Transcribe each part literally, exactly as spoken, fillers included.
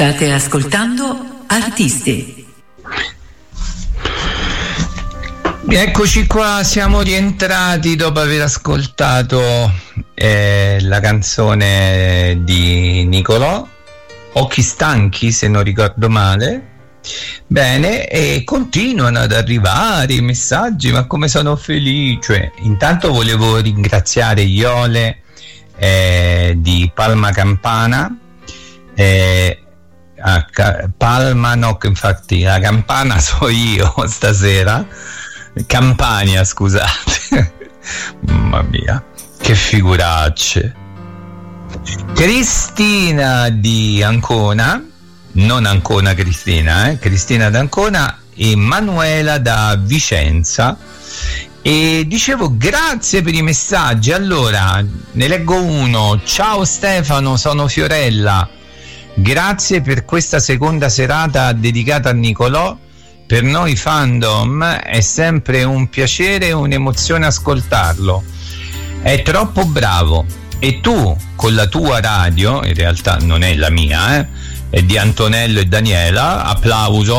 State ascoltando Artisti. Eccoci qua, siamo rientrati dopo aver ascoltato eh, la canzone di Nicolò, Occhi stanchi se non ricordo male. Bene, e continuano ad arrivare i messaggi, ma come sono felice. Intanto volevo ringraziare Iole eh, di Palma Campana, eh, a Ca- Palma no, infatti la campana so io stasera, Campania scusate. Mamma mia, che figuracce. Cristina di Ancona, non Ancona Cristina, eh? Cristina d'Ancona, e Manuela da Vicenza. E dicevo grazie per i messaggi. Allora ne leggo uno. Ciao Stefano, sono Fiorella, grazie per questa seconda serata dedicata a Nicolò. Per noi fandom è sempre un piacere e un'emozione ascoltarlo, è troppo bravo. E tu con la tua radio, in realtà non è la mia, eh? È di Antonello e Daniela, applauso,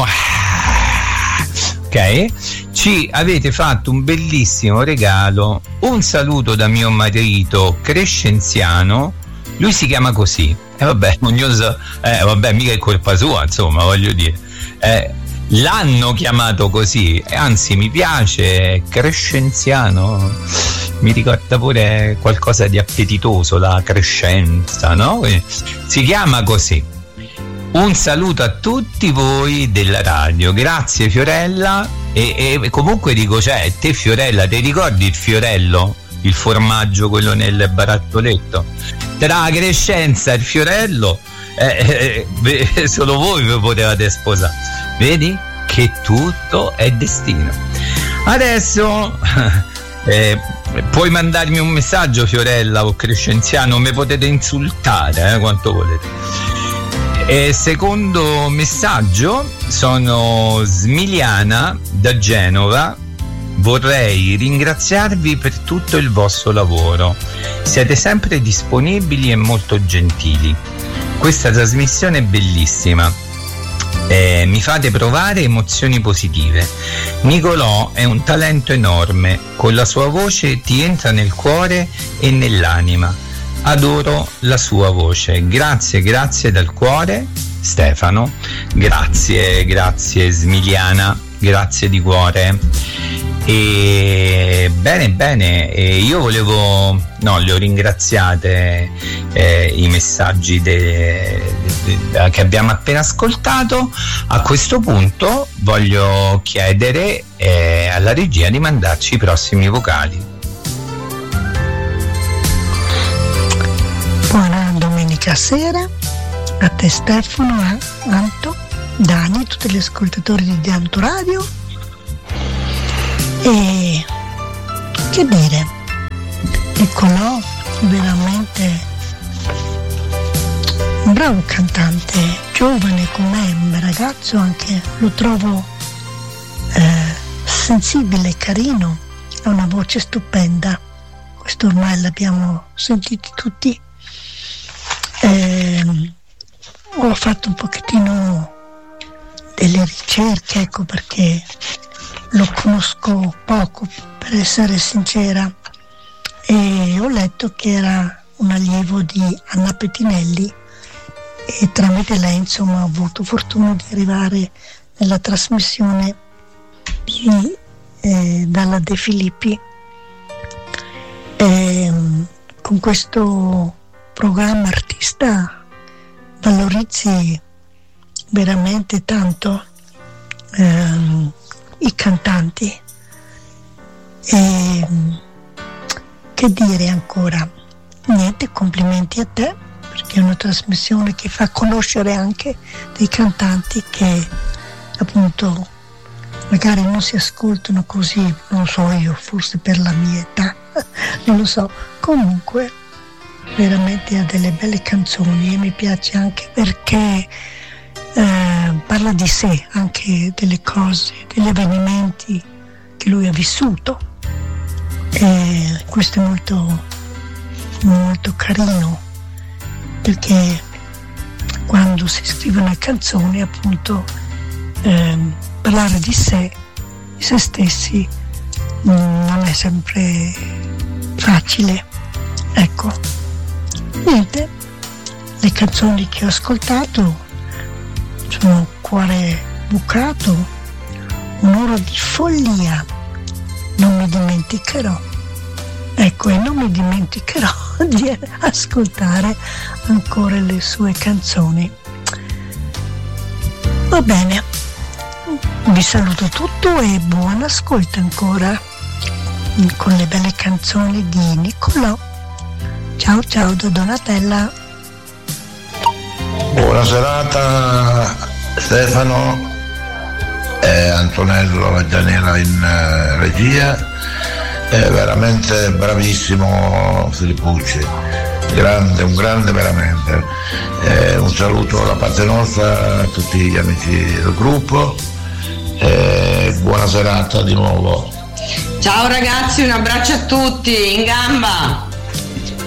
ok, ci avete fatto un bellissimo regalo. Un saluto da mio marito crescenziano, lui si chiama così, e eh, vabbè, ognuno, eh, vabbè, mica è colpa sua, insomma, voglio dire, eh, l'hanno chiamato così, anzi mi piace, crescenziano, mi ricorda pure qualcosa di appetitoso, la crescenza, no? Si chiama così. Un saluto a tutti voi della radio, grazie Fiorella. E, e comunque dico, cioè, te Fiorella, ti ricordi il fiorello? Il formaggio, quello nel barattoletto? Tra la crescenza e il fiorello, eh, eh, solo voi vi potevate sposare. Vedi che tutto è destino. Adesso eh, puoi mandarmi un messaggio Fiorella o Crescenziano, mi potete insultare eh, quanto volete. E secondo messaggio, sono Smiliana da Genova. Vorrei ringraziarvi per tutto il vostro lavoro, siete sempre disponibili e molto gentili. Questa trasmissione è bellissima, eh, mi fate provare emozioni positive. Nicolò è un talento enorme, con la sua voce ti entra nel cuore e nell'anima. Adoro la sua voce, grazie, grazie dal cuore Stefano. Grazie, grazie Smiliana, grazie di cuore. E bene, bene, e io volevo, no, le ho ringraziate eh, i messaggi de, de, de, che abbiamo appena ascoltato. A questo punto voglio chiedere eh, alla regia di mandarci i prossimi vocali. Buona domenica sera a te Stefano, a Anto, Dani, tutti gli ascoltatori di Anto Radio. E che dire, Nicolò veramente un bravo cantante, giovane com'è, un ragazzo anche, lo trovo eh, sensibile, carino, ha una voce stupenda, questo ormai l'abbiamo sentito tutti. Eh, ho fatto un pochettino delle ricerche, ecco, perché lo conosco poco, per essere sincera, e ho letto che era un allievo di Anna Pettinelli e tramite lei, insomma, ho avuto fortuna di arrivare nella trasmissione di eh, Dalla De Filippi. E, con questo programma Artista valorizzi veramente tanto ehm, i cantanti. E che dire ancora? Niente, complimenti a te, perché è una trasmissione che fa conoscere anche dei cantanti che appunto magari non si ascoltano così, non so io, forse per la mia età, non lo so. Comunque veramente ha delle belle canzoni e mi piace anche perché eh, parla di sé, anche delle cose, degli avvenimenti che lui ha vissuto, e questo è molto molto carino, perché quando si scrive una canzone, appunto ehm, parlare di sé, di se stessi, non è sempre facile. Ecco, niente, le canzoni che ho ascoltato sono Cuore bucato, Un'ora di follia, Non mi dimenticherò. Ecco, e non mi dimenticherò di ascoltare ancora le sue canzoni. Va bene, vi saluto tutto e buon ascolto ancora con le belle canzoni di Niccolò. Ciao ciao da Donatella. Buona serata Stefano e Antonello e Daniela in uh, regia. È veramente bravissimo Filippucci, grande, un grande veramente. Eh, un saluto da parte nostra a tutti gli amici del gruppo e buona serata di nuovo. Ciao ragazzi, un abbraccio a tutti, in gamba.